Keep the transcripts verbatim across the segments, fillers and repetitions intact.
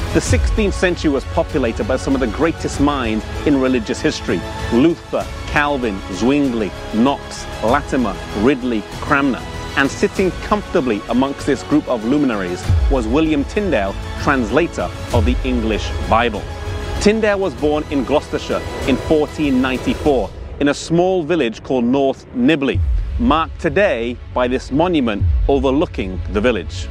The sixteenth century was populated by some of the greatest minds in religious history: Luther, Calvin, Zwingli, Knox, Latimer, Ridley, Cranmer. And sitting comfortably amongst this group of luminaries was William Tyndale, translator of the English Bible. Tyndale was born in Gloucestershire in fourteen ninety-four in a small village called North Nibley, marked today by this monument overlooking the village.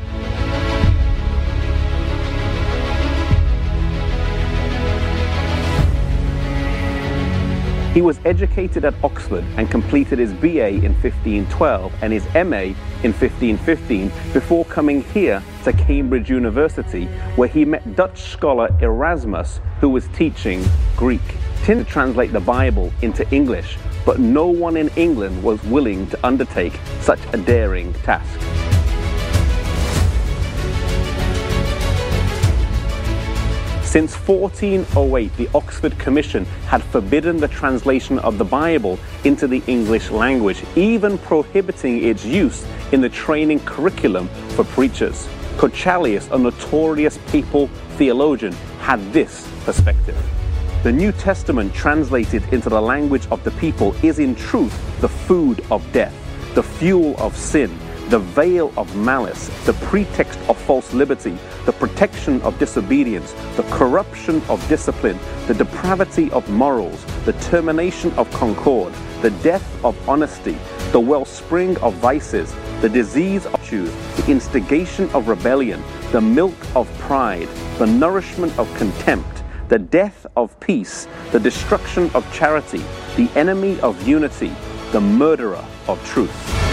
He was educated at Oxford and completed his B A in fifteen twelve and his M A in fifteen fifteen before coming here to Cambridge University, where he met Dutch scholar Erasmus, who was teaching Greek. Tyndale to translate the Bible into English, but no one in England was willing to undertake such a daring task. Since fourteen oh eight, the Oxford Commission had forbidden the translation of the Bible into the English language, even prohibiting its use in the training curriculum for preachers. Kochalius, a notorious papal theologian, had this perspective. The New Testament translated into the language of the people is in truth the food of death, the fuel of sin, the veil of malice, the pretext of false liberty, the protection of disobedience, the corruption of discipline, the depravity of morals, the termination of concord, the death of honesty, the wellspring of vices, the disease of choose, the instigation of rebellion, the milk of pride, the nourishment of contempt, the death of peace, the destruction of charity, the enemy of unity, the murderer of truth.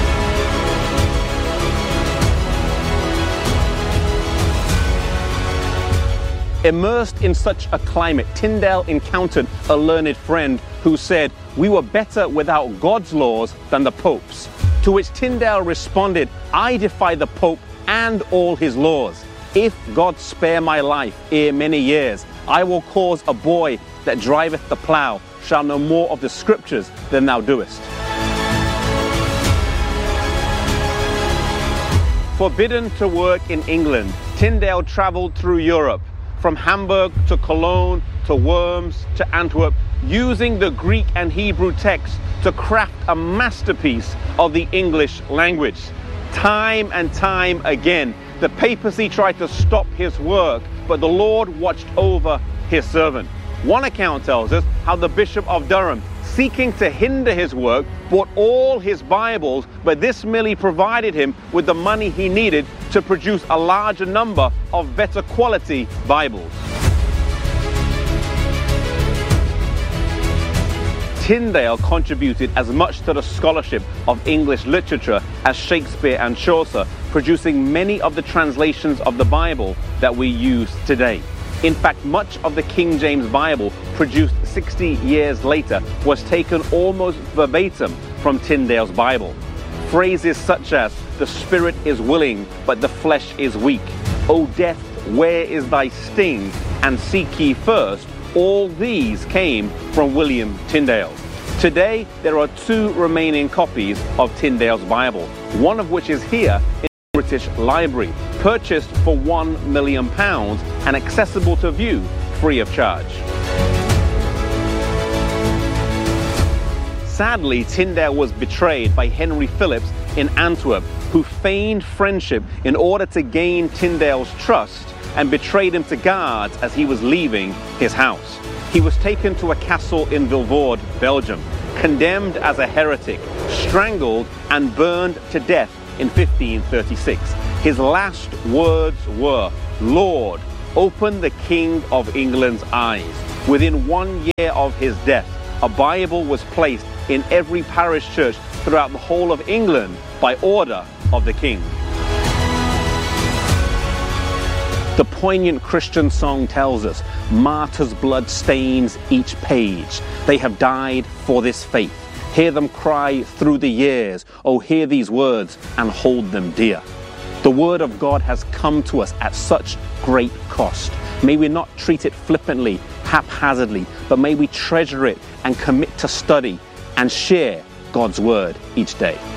Immersed in such a climate, Tyndale encountered a learned friend who said, "We were better without God's laws than the Pope's." To which Tyndale responded, "I defy the Pope and all his laws. If God spare my life ere many years, I will cause a boy that driveth the plough shall know more of the Scriptures than thou doest." Forbidden to work in England, Tyndale travelled through Europe, from Hamburg to Cologne to Worms to Antwerp, using the Greek and Hebrew texts to craft a masterpiece of the English language. Time and time again, the papacy tried to stop his work, but the Lord watched over his servant. One account tells us how the Bishop of Durham, seeking to hinder his work, bought all his Bibles, but this merely provided him with the money he needed to produce a larger number of better quality Bibles. Tyndale contributed as much to the scholarship of English literature as Shakespeare and Chaucer, producing many of the translations of the Bible that we use today. In fact, much of the King James Bible, produced sixty years later, was taken almost verbatim from Tyndale's Bible. Phrases such as, "The spirit is willing, but the flesh is weak. O death, where is thy sting? And seek ye first." All these came from William Tyndale. Today, there are two remaining copies of Tyndale's Bible, one of which is here in the British Library, purchased for one million pounds and accessible to view free of charge. Sadly, Tyndale was betrayed by Henry Phillips in Antwerp, who feigned friendship in order to gain Tyndale's trust and betrayed him to guards as he was leaving his house. He was taken to a castle in Vilvoorde, Belgium, condemned as a heretic, strangled and burned to death in fifteen thirty-six. His last words were, "Lord, open the King of England's eyes." Within one year of his death, a Bible was placed in every parish church throughout the whole of England by order of the King. The poignant Christian song tells us, "Martyrs' blood stains each page. They have died for this faith. Hear them cry through the years. Oh, hear these words and hold them dear." The Word of God has come to us at such great cost. May we not treat it flippantly, haphazardly, but may we treasure it and commit to study and share God's Word each day.